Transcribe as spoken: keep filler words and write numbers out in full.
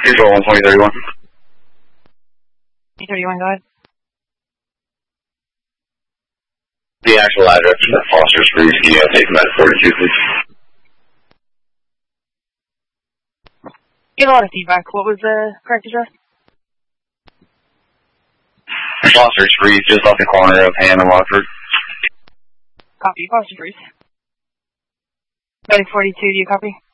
Control one twenty thirty-one. thirty-one, go ahead. The actual address is at Foster's Freeze. Can you uh, take them at forty-two, please? Get a lot of feedback. What was the correct address? Foster's Freeze, just off the corner of Han and Watford. Copy. Foster Freeze. Ready forty-two, do you copy?